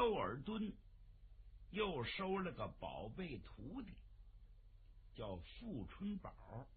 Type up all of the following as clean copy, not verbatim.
窦尔敦又收了个宝贝徒弟，叫富春宝。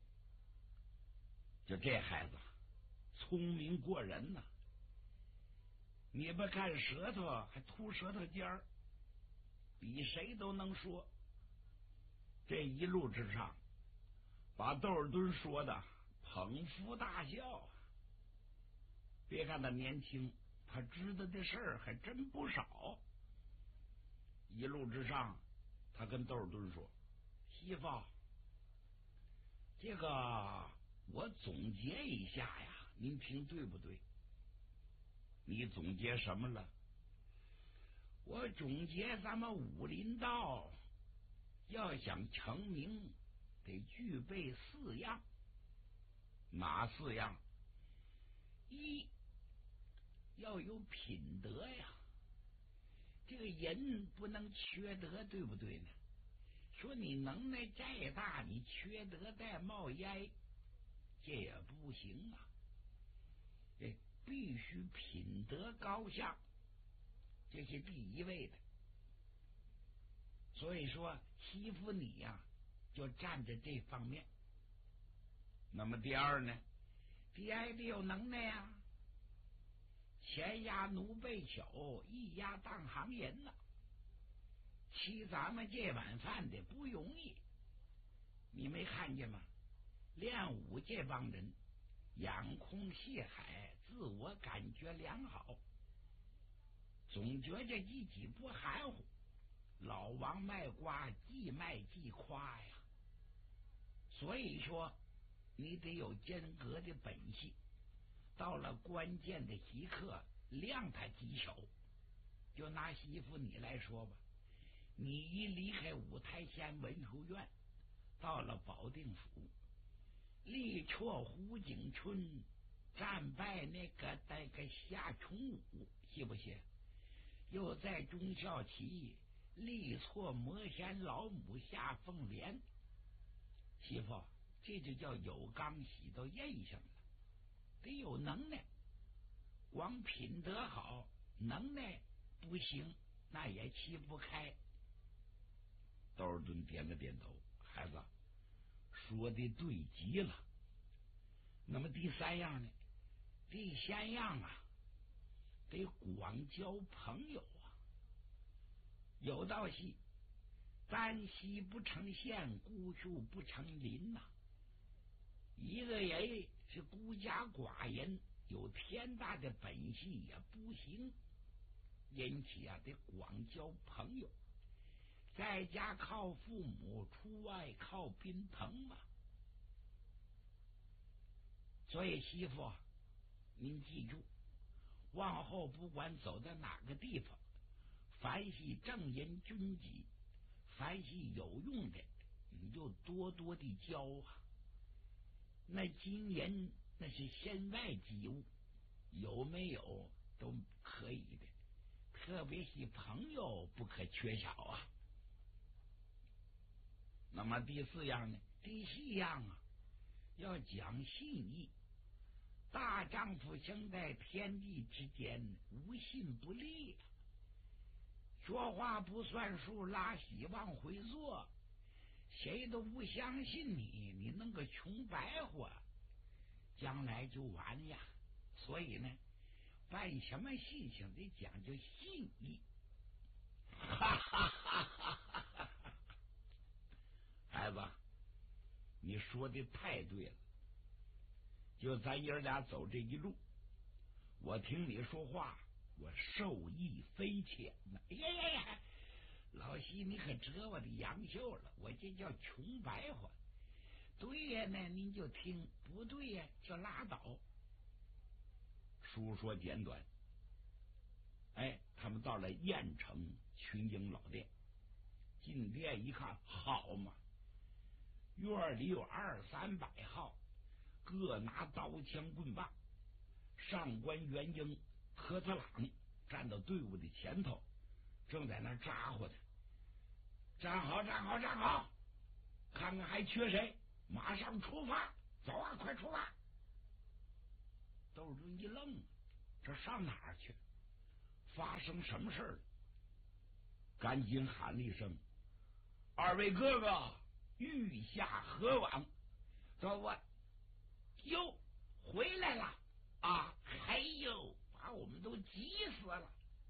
就这孩子聪明过人呐，你不看舌头还吐舌头尖儿，比谁都能说。这一路之上把窦尔敦说的捧腹大笑。别看他年轻，他知道的事儿还真不少。一路之上他跟窦尔敦说，媳妇，这个我总结一下呀，您听对不对？你总结什么了？我总结咱们武林道要想成名得具备4样。哪4样？一，要有品德呀，这个人不能缺德，对不对呢？说你能耐再大，你缺德带冒烟，这也不行啊。这必须品德高尚，这是第一位的。所以说媳妇你呀，就站在这方面。那么第二呢？第二得有能耐啊，前压奴背朽，一压当行人呐。吃咱们这碗饭的不容易，你没看见吗？练武这帮人仰空谢海，自我感觉良好，总觉着自己不含糊，老王卖瓜，既卖既夸呀。所以说你得有真格的本事，到了关键的时刻亮他几手。就拿媳妇你来说吧，你一离开五台县文书院，到了保定府，力挫胡景春，战败那个夏崇武，是不是？又在忠孝期力挫魔仙老母夏凤莲。媳妇，这就叫有刚洗到刃上了，得有能耐。光品德好，能耐不行，那也气不开。窦尔敦点了点头，孩子说的对极了。那么第3样呢？第3样啊，得广交朋友啊。有道是单溪不成县，孤树不成林呐。一个人是孤家寡人，有天大的本事也不行，因此啊，得广交朋友。在家靠父母，出外靠宾朋嘛。所以媳妇，您记住，往后不管走到哪个地方，凡是正人君子，凡是有用的，你就多多的教啊。那金人那是身外之物，有没有都可以的，特别是朋友不可缺少啊。那么第4样呢？第4样啊，要讲信义。大丈夫生在天地之间，无信不立。说话不算数，拉稀往回做，谁都不相信你，你弄个穷白活，将来就完了呀。所以呢，办什么事情得讲究信义。哈哈哈哈哈！孩子，你说的太对了。就咱爷俩走这一路，我听你说话，我受益匪浅呢。哎呀呀呀，老西你可折我的杨秀了，我这叫穷白话。对呀呢，您就听；不对呀，就拉倒。书说简短。他们到了郾城群英老店，进店一看，好嘛，院里有200-300号，各拿刀枪棍棒。上官元英、何特朗站到队伍的前头，正在那扎呼的。站好，站好，站好，看看还缺谁，马上出发，走啊，快出发！窦尔敦一愣，这上哪儿去？发生什么事了？ 赶紧喊了一声：“二位哥哥，御下何往？”说：“我哟回来了啊！哎呦，把我们都急死了。”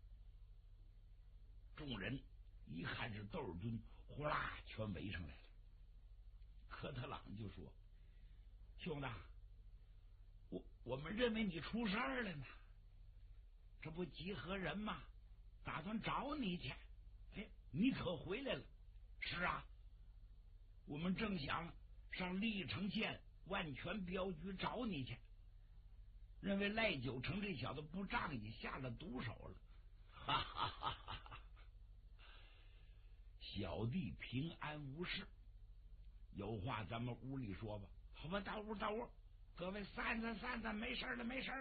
众人一看是窦尔敦，呼啦全围上来了。科特朗就说：“兄弟，我们认为你出事儿了呢，这不集合人吗？打算找你去。哎，你可回来了？是啊，我们正想上历城县万全镖局找你去，认为赖九成这小子不仗义，下了毒手了。哈哈哈哈！小弟平安无事，有话咱们屋里说吧。好吧，到屋，各位散散，没事了。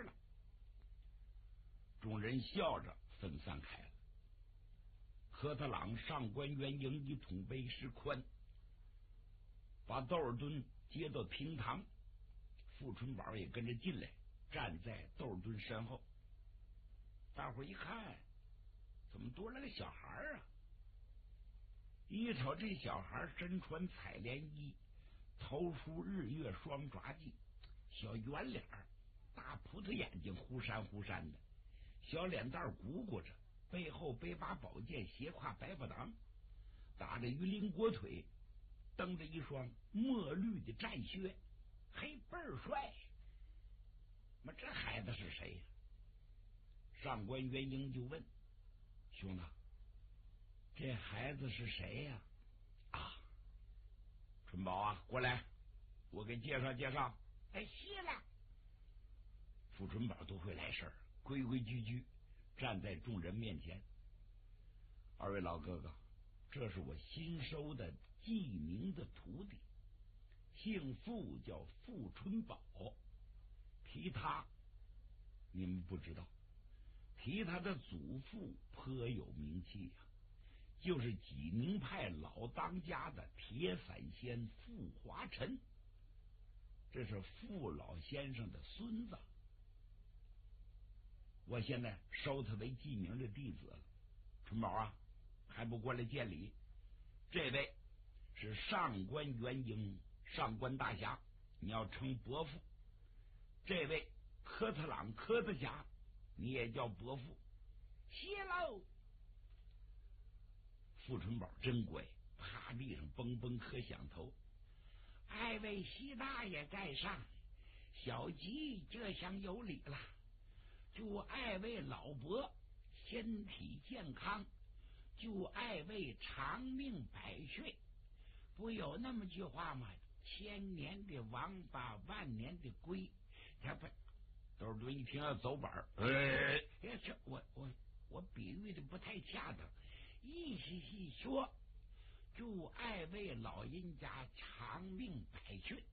众人笑着分散开了。科特朗上官元英一统背石宽，把窦尔敦接到厅堂，傅春宝也跟着进来，站在窦尔敦身后。大伙一看，怎么多了个小孩啊？一瞅这小孩身穿彩莲衣，头梳日月双抓髻，小圆脸，大葡萄眼睛忽闪忽闪的，小脸蛋鼓鼓着，背后背把宝剑，斜挎白发党，打着鱼鳞裹腿，蹬着一双墨绿的战靴，嘿，倍儿帅！那这孩子是谁呀？上官元英就问：“兄弟，这孩子是谁呀？”啊，春宝啊，过来，我给介绍介绍。哎，谢了。傅春宝都会来事儿，规规矩矩站在众人面前。二位老哥哥，这是我新收的记名的徒弟，姓傅，叫傅春宝。提他你们不知道，提他的祖父颇有名气呀，就是济宁派老当家的铁伞仙傅华臣，这是傅老先生的孙子。我现在收他为记名的弟子了。春宝啊，还不过来见礼？这位是上官元英，上官大侠，你要称伯父。这位科特朗，科特侠，你也叫伯父。谢喽。傅春宝真乖，趴地上蹦蹦磕响头。二位西大爷在上，小吉这厢有礼了。祝二位老伯身体健康，祝二位长命百岁。不有那么句话吗？千年的王八，万年的龟。他不，窦尔敦一听要走板儿，这我比喻的不太恰当，意思是说，祝二位老人家长命百岁。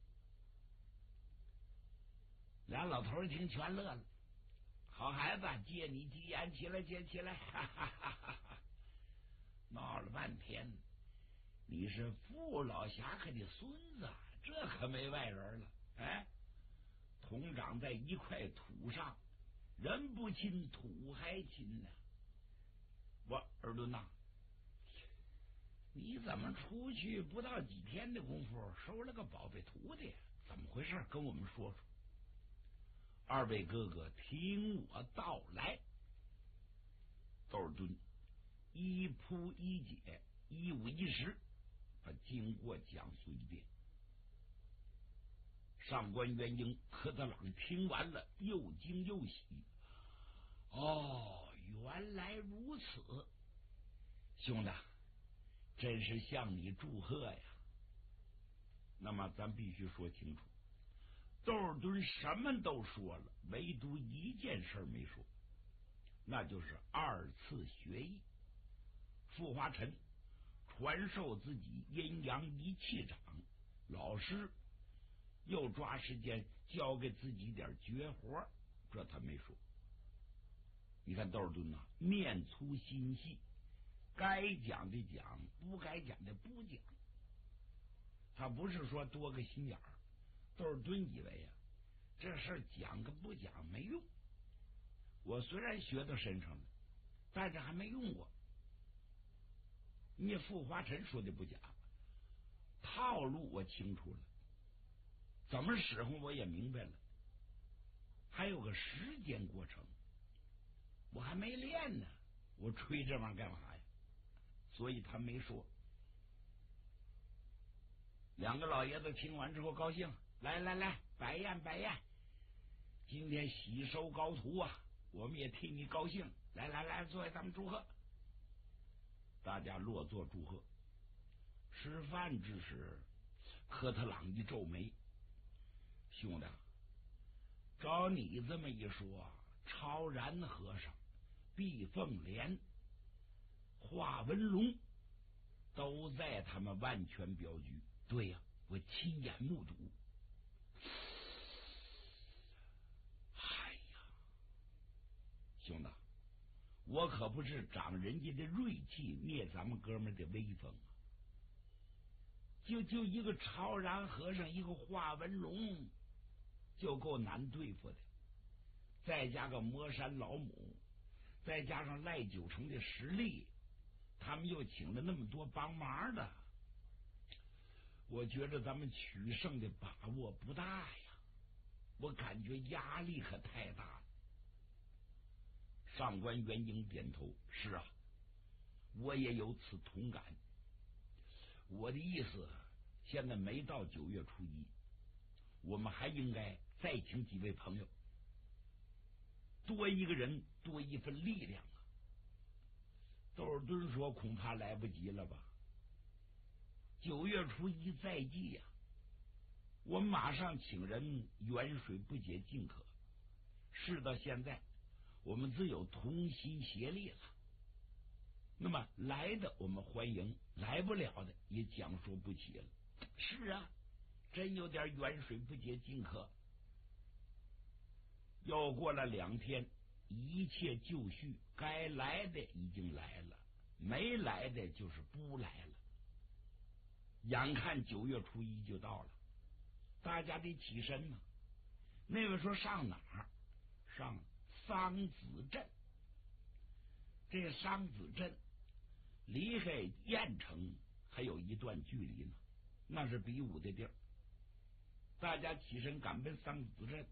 俩老头一听全乐了。好孩子，借你吉言，起来，哈哈哈哈！闹了半天，你是傅老侠客的孙子，这可没外人了。哎，同长在一块土上，人不亲，土还亲呢。我尔敦呐，你怎么出去不到几天的功夫，收了个宝贝徒弟？怎么回事？跟我们说说。二位哥哥，听我道来。窦尔敦一扑一解，一五一十把经过讲述一遍。上官元英、科特朗听完了，又惊又喜。哦，原来如此，兄弟，真是向你祝贺呀！那么咱必须说清楚，窦尔敦什么都说了，唯独一件事没说，那就是二次学艺。傅华臣传授自己阴阳一气掌，老师又抓时间教给自己点绝活，这他没说。你看窦尔敦呐，面粗心细，该讲的讲，不该讲的不讲。他不是说多个心眼儿，窦尔敦以为啊，这事儿讲个不讲没用。我虽然学到身上了，但是还没用过。 你傅华臣说的不假，套路我清楚了，怎么使唤我也明白了，还有个时间过程，我还没练呢，我吹这玩意儿干嘛呀？所以他没说。两个老爷子听完之后高兴，来来来，摆宴摆宴，今天喜收高徒啊，我们也替你高兴，来来来，坐下，咱们祝贺。大家落座祝贺。吃饭之时，科特朗一皱眉，兄弟，照你这么一说，超然和尚、毕凤莲、华文龙都在他们万全镖局。对呀，我亲眼目睹。哎呀，兄弟，我可不是长人家的锐气，灭咱们哥们的威风啊！就一个超然和尚，一个华文龙，就够难对付的。再加个魔山老母，再加上赖九成的实力，他们又请了那么多帮忙的，我觉得咱们取胜的把握不大呀，我感觉压力可太大了。上官元英点头，是啊，我也有此同感。我的意思，现在没到9月初1，我们还应该再请几位朋友，多一个人多一份力量啊。窦尔敦说恐怕来不及了吧，9月初1在即呀，我们马上请人远水不解近渴，事到现在我们只有同心协力了。那么来的我们欢迎，来不了的也讲说不起了。是啊，真有点远水不解近渴。又过了2天，一切就绪，该来的已经来了，没来的就是不来了。眼看9月初1就到了，大家得起身呢。那位说上哪儿？上桑梓镇。这桑梓镇离开郾城还有一段距离呢，那是比武的地儿。大家起身赶奔桑梓镇。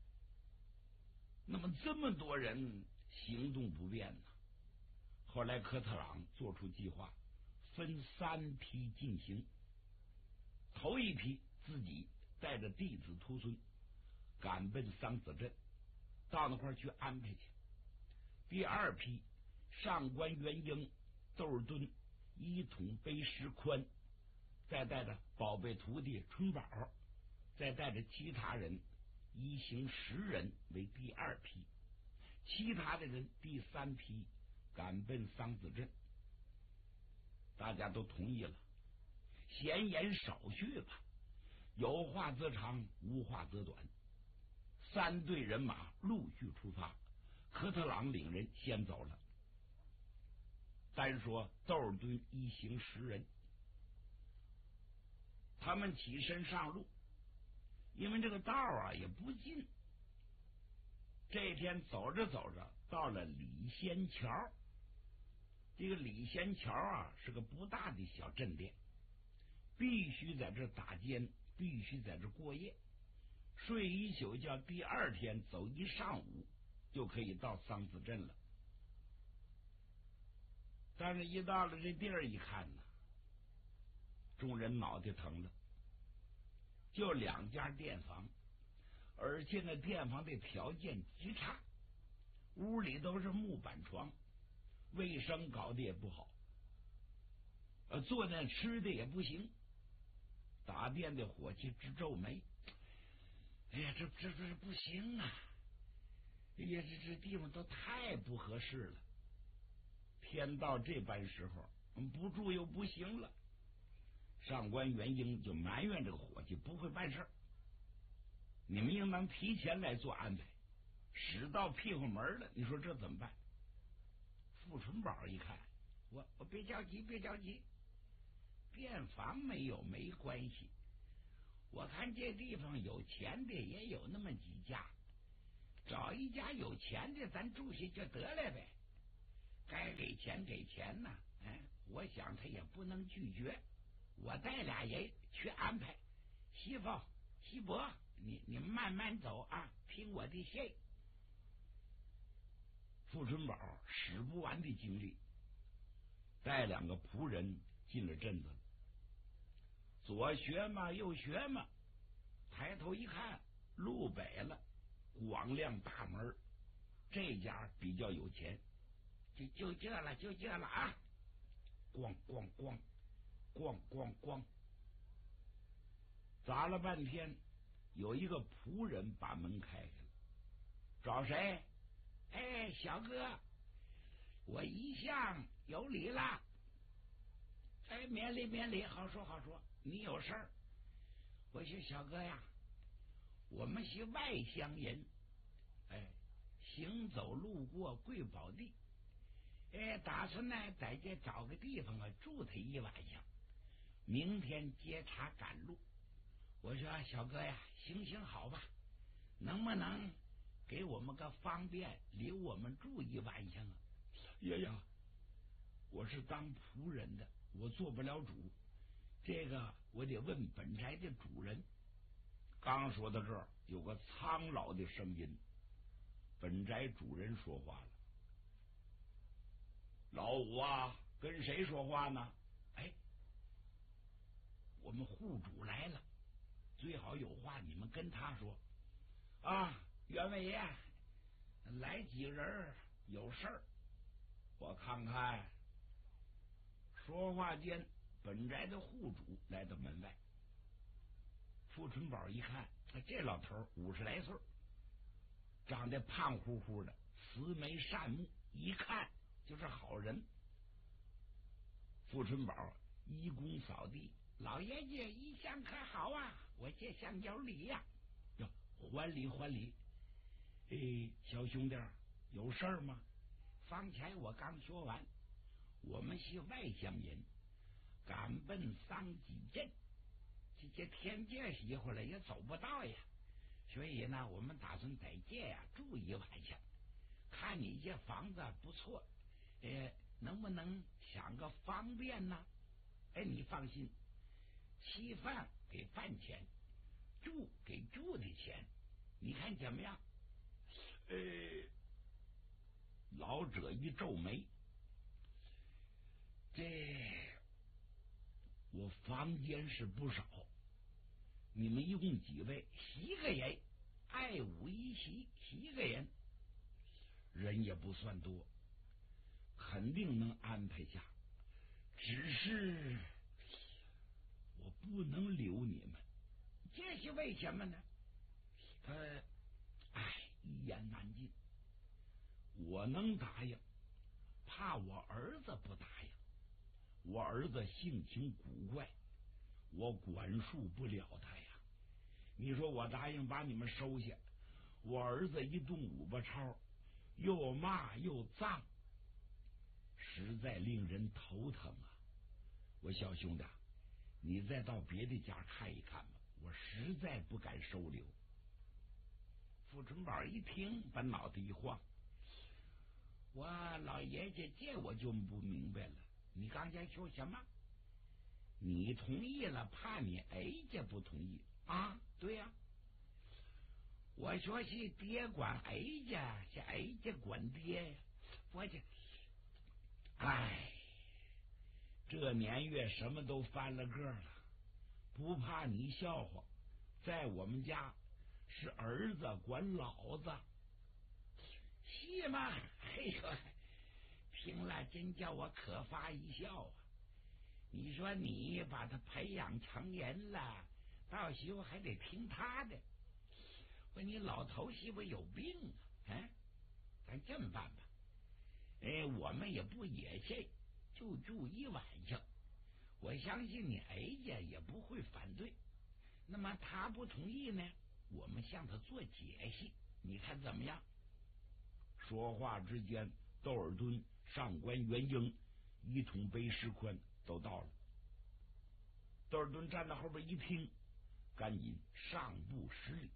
那么这么多人行动不便呢，后来科特朗做出计划，分3批进行。头一批自己带着弟子徒孙赶奔桑梓镇，到那块去安排去。第2批上官元英、窦尔敦一统背石宽，再带着宝贝徒弟春宝，再带着其他人一行10人为第2批，其他的人第3批赶奔桑梓镇。大家都同意了，闲言少叙吧，有话则长，无话则短。3队人马陆续出发，科特朗领人先走了。单说窦尔敦一行10人，他们起身上路，因为这个道啊也不近。这天走着走着，到了李仙桥。这个李仙桥啊是个不大的小镇店，必须在这打尖，必须在这过夜，睡一宿觉，第2天走一上午就可以到桑梓镇了。但是一到了这地儿一看呢，众人脑袋疼了，就2家店房，而且那店房的条件极差，屋里都是木板床，卫生搞得也不好，做那吃的也不行。打店的伙计直皱眉，哎呀，这不行啊！哎呀，这地方都太不合适了。天到这般时候，不住又不行了。上官元英就埋怨这个伙计不会办事儿，你们应当提前来做安排，使到屁股门了，你说这怎么办？傅纯宝一看，我别着急，别着急，店房没有没关系，我看这地方有钱的也有那么几家，找一家有钱的咱住下就得了呗，该给先给钱呢，我想他也不能拒绝。我带俩人去安排。媳妇、媳伯，你慢慢走啊，听我的信。傅春宝使不完的精力，带两个仆人进了镇子，左学嘛，右学嘛，抬头一看，路北了，广亮大门，这家比较有钱，就这了，就这了啊！咣咣咣，咣咣咣，砸了半天，有一个仆人把门开开了，找谁？哎，小哥，我一向有礼了。哎，免礼免礼，好说好说。你有事儿？我说小哥呀，我们是外乡人，行走路过贵宝地，打算呢在这找个地方啊住他一晚上，明天接茬赶路。我说小哥呀，行好吧，能不能给我们个方便，留我们住一晚上啊？爷爷，我是当仆人的，我做不了主，这个我得问本宅的主人。刚说到这儿，有个苍老的声音，本宅主人说话了：“老五啊，跟谁说话呢？”哎，我们户主来了，最好有话你们跟他说啊。员外爷，来几人有事儿，我看看。说话间，本宅的户主来到门外。傅春宝一看，这老头50来岁，长得胖乎乎的，慈眉善目，一看就是好人。傅春宝一躬扫地：“老爷爷一向可好啊？我这向有礼呀。”哟，还礼还礼。小兄弟有事儿吗？方才我刚说完，我们是外乡人，赶奔桑集镇，这天这时候了也走不到呀，所以呢，我们打算在这呀住一晚上。看你这房子不错，能不能想个方便呢？你放心，吃饭给饭钱，住给住的钱，你看怎么样？老者一皱眉，我房间是不少，你们一共几位？7个人，2、5、1席，7个人，人也不算多，肯定能安排下。只是我不能留你们，这是为什么呢？一言难尽。我能答应，怕我儿子不答应。我儿子性情古怪，我管束不了他呀。你说我答应把你们收下，我儿子一动5巴超，又骂又脏，实在令人头疼啊。我小兄弟，你再到别的家看一看吧，我实在不敢收留。傅春宝一听，把脑袋一晃：“我老爷子，这我就不明白了。你刚才说什么？你同意了，怕你家不同意啊？对呀，我说是爹管家，是家管爹呀。我这，这年月什么都翻了个了，不怕你笑话，在我们家是儿子管老子。是吗？嘿呦，听了真叫我可发一笑啊！你说你把他培养成人了，到时候还得听他的。我说你老头是不是有病啊？咱这么办吧，我们也不野气，就住一晚上。我相信你家也不会反对。那么他不同意呢，我们向他做解释，你看怎么样？说话之间，窦尔敦、上官元英、一统杯石宽都到了。窦尔敦站在后边一听，赶紧上步施礼：“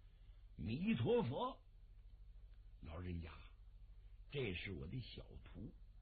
弥陀佛，老人家，这是我的小徒，